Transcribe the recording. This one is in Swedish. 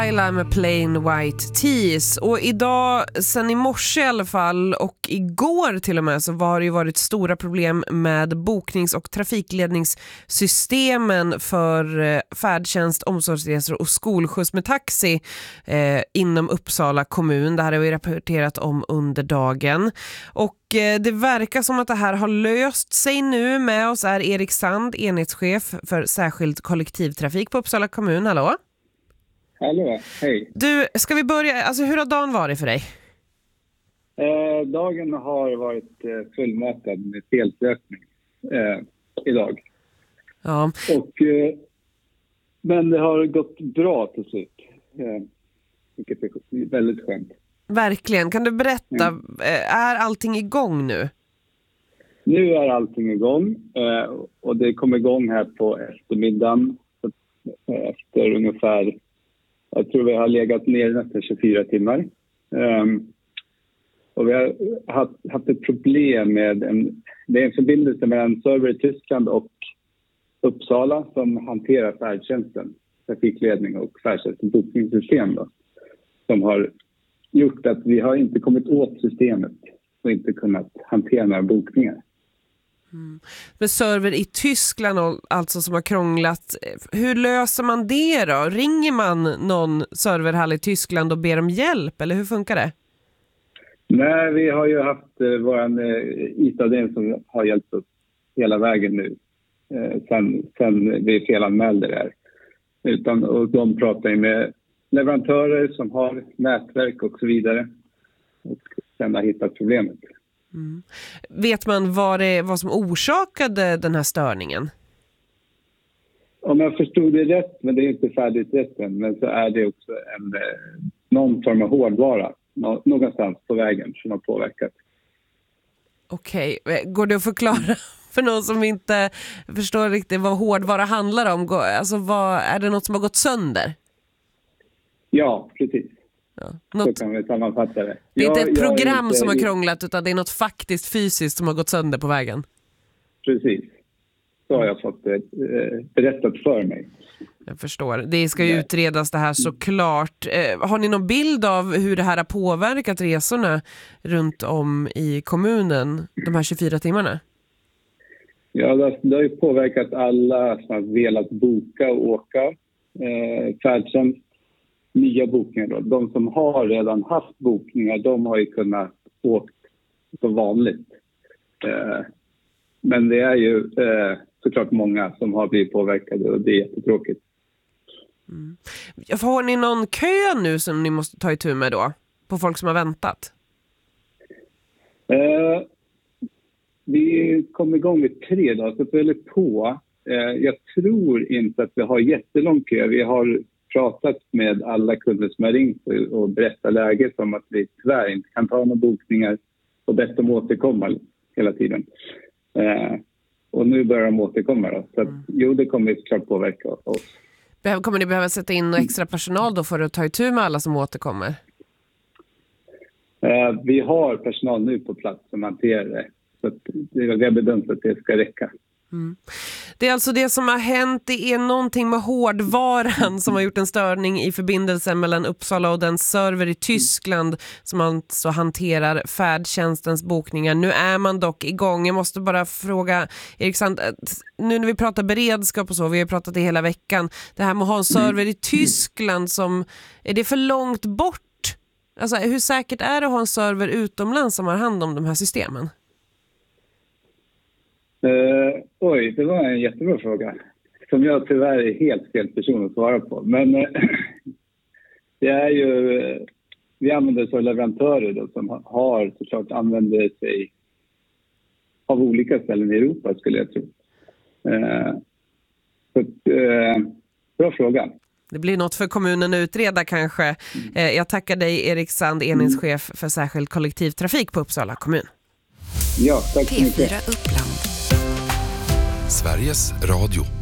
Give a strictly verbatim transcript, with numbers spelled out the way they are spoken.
Laila med Plain White Tees. Och idag, sen i morse i alla fall och igår till och med, så var det ju varit stora problem med boknings- och trafikledningssystemen för färdtjänst, omsorgsresor och skolskjuts med taxi eh, inom Uppsala kommun. Det här har vi rapporterat om under dagen. Och eh, det verkar som att det här har löst sig nu. Med oss är Erik Sand, enhetschef för särskild kollektivtrafik på Uppsala kommun. Hallå? Hallå, hej. Du, ska vi börja, alltså hur har dagen varit för dig? Eh, dagen har varit eh, fullmatad med felsökning eh, idag. Ja. Och, eh, men det har gått bra till slut. Eh, vilket är väldigt skönt. Verkligen, kan du berätta, Mm. är allting igång nu? Nu är allting igång eh, och det kommer igång här på eftermiddagen. Efter ungefär, jag tror vi har legat ner nästan tjugofyra timmar. Um, och vi har haft, haft ett problem med en, det är en förbindelse mellan en server i Tyskland och Uppsala som hanterar färdtjänsten, trafikledning och färdtjänstens bokningssystem då, som har gjort att vi har inte kommit åt systemet och inte kunnat hantera några bokningar. Mm. Med server i Tyskland alltså som har krånglat. Hur löser man det då? Ringer man någon serverhall i Tyskland och ber om hjälp eller hur funkar det? Nej, vi har ju haft eh, våran eh, I T-avdelning som har hjälpt oss hela vägen nu. Eh, sen, sen vi felanmälde det här. Utan, och de pratar ju med leverantörer som har nätverk och så vidare. Och sen har hittat problemet. Mm. Vet man vad, det, vad som orsakade den här störningen? Om jag förstod det rätt, men det är inte färdigt rätt än, men så är det också en, någon form av hårdvara någonstans på vägen som har påverkat. Okej, går det att förklara för någon som inte förstår riktigt vad hårdvara handlar om? Alltså, vad, är det något som har gått sönder? Ja, precis. Ja. Något... Så kan vi sammanfatta det. Det är jag, inte ett program inte... som har krånglat utan det är något faktiskt fysiskt som har gått sönder på vägen. Precis. Så har jag fått det berättat för mig. Jag förstår. Det ska ju utredas det här såklart. Har ni någon bild av hur det här har påverkat resorna runt om i kommunen de här tjugofyra timmarna? Ja, det har ju påverkat alla som har velat boka och åka eh, färdtjänst. Nya bokningar då. De som har redan haft bokningar, de har ju kunnat åka så vanligt. Eh, men det är ju eh, såklart många som har blivit påverkade och det är jättetråkigt. Mm. Har ni någon kö nu som ni måste ta itu med då? På folk som har väntat? Eh, vi kom igång vid tre dagar så vi håller på. Eh, jag tror inte att vi har jättelång kö. Vi har pratat med alla kunder som har ringt och berättat läget om att vi tyvärr inte kan ta några bokningar och bett dem återkomma hela tiden. Eh, och nu börjar de återkomma då. Så att, mm. jo, det kommer såklart påverka oss. Kommer ni behöva sätta in extra personal då för att ta itu med alla som återkommer? Eh, vi har personal nu på plats som hanterar det. Så att vi har bedömt att det ska räcka. Mm. Det är alltså det som har hänt, det är någonting med hårdvaran som har gjort en störning i förbindelsen mellan Uppsala och den server i Tyskland som alltså hanterar färdtjänstens bokningar. Nu är man dock igång. Jag måste bara fråga Erik Sand, nu när vi pratar beredskap och så, vi har pratat det hela veckan, det här med att ha en server i Tyskland, som, är det för långt bort? Alltså hur säkert är det att ha en server utomlands som har hand om de här systemen? Uh, oj, det var en jättebra fråga som jag tyvärr är helt fel person att svara på. Men uh, det är ju, uh, vi använder så leverantörer då, som har såklart använder sig av olika ställen i Europa skulle jag tro. Uh, så, uh, bra fråga. Det blir något för kommunen att utreda kanske. Mm. Uh, jag tackar dig Erik Sand, enhetschef för särskild kollektivtrafik på Uppsala kommun. Ja, tack så mycket. P fyra Uppland. Sveriges Radio.